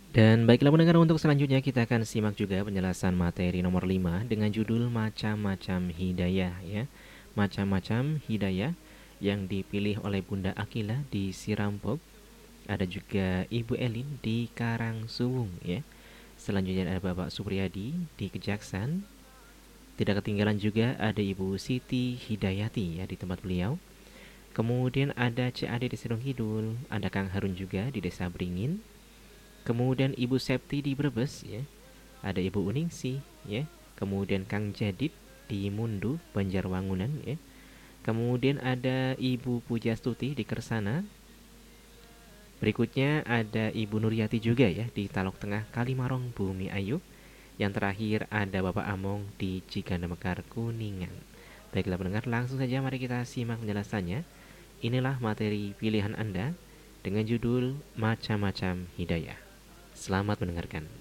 Dan baiklah pendengar, untuk selanjutnya kita akan simak juga penjelasan materi nomor 5 dengan judul Macam-macam Hidayah ya. Macam-macam hidayah yang dipilih oleh Bunda Akila di Sirampok. Ada juga Ibu Elin di Karangsuwung ya. Selanjutnya ada Bapak Supriyadi di Kejaksan. Tidak ketinggalan juga ada Ibu Siti Hidayati ya di tempat beliau. Kemudian ada Cik Ade di Sirung Kidul, ada Kang Harun juga di Desa Beringin. Kemudian Ibu Septi di Brebes ya. Ada Ibu Uningsi ya. Kemudian Kang Jadid di Mundu, Banjarwangunan ya. Kemudian ada Ibu Pujastuti di Kersana. Berikutnya ada Ibu Nuryati juga ya di Talok Tengah, Kalimarong, Bumi Ayu. Yang terakhir ada Bapak Among di Ciganda Mekar, Kuningan. Baiklah pendengar, langsung saja mari kita simak penjelasannya. Inilah materi pilihan Anda dengan judul Macam-macam Hidayah. Selamat mendengarkan.